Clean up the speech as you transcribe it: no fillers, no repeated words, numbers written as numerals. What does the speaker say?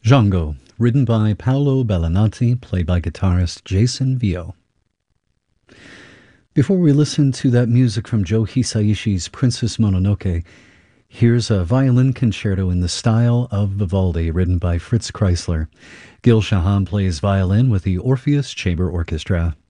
Django, written by Paolo Bellinati, played by guitarist Jason Vio. Before we listen to that music from Joe Hisaishi's Princess Mononoke, here's a violin concerto in the style of Vivaldi, written by Fritz Kreisler. Gil Shahan plays violin with the Orpheus Chamber Orchestra.